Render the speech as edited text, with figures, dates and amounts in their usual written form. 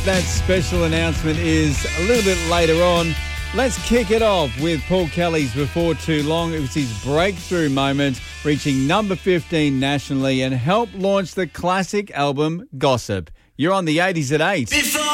that special announcement is a little bit later on. Let's kick it off with Paul Kelly's Before Too Long. It was his breakthrough moment, reaching number 15 nationally and helped launch the classic album Gossip. You're on the 80s at 8.